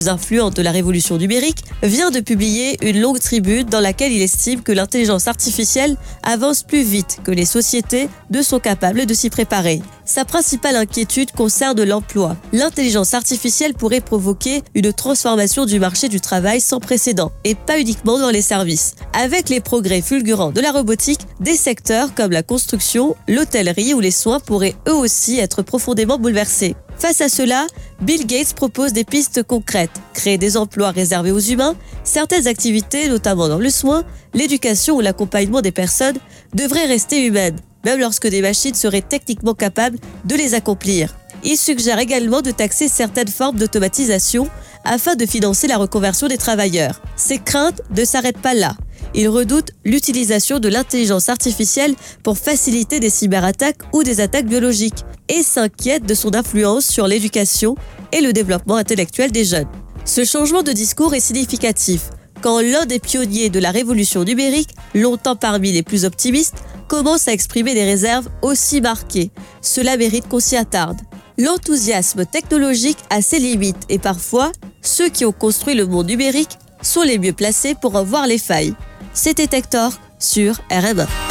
influentes de la révolution numérique, vient de publier une longue tribune dans laquelle il estime que l'intelligence artificielle avance plus vite que les sociétés ne sont capables de s'y préparer. Sa principale inquiétude concerne l'emploi. L'intelligence artificielle pourrait provoquer une transformation du marché du travail sans précédent, et pas uniquement dans les services. Avec les progrès fulgurants de la robotique, des secteurs comme la construction, l'hôtellerie ou les soins pourraient eux aussi être profondément bouleversés. Face à cela, Bill Gates propose des pistes concrètes. Créer des emplois réservés aux humains, certaines activités, notamment dans le soin, l'éducation ou l'accompagnement des personnes, devraient rester humaines, même lorsque des machines seraient techniquement capables de les accomplir. Il suggère également de taxer certaines formes d'automatisation afin de financer la reconversion des travailleurs. Ces craintes ne s'arrêtent pas là. Il redoute l'utilisation de l'intelligence artificielle pour faciliter des cyberattaques ou des attaques biologiques et s'inquiète de son influence sur l'éducation et le développement intellectuel des jeunes. Ce changement de discours est significatif quand l'un des pionniers de la révolution numérique, longtemps parmi les plus optimistes, commence à exprimer des réserves aussi marquées. Cela mérite qu'on s'y attarde. L'enthousiasme technologique a ses limites et parfois, ceux qui ont construit le monde numérique sont les mieux placés pour en voir les failles. C'était Tech Talk sur RMA.